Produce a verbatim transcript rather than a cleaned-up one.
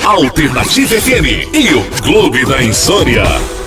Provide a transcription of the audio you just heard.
Alternativa F M e o Clube da Insônia.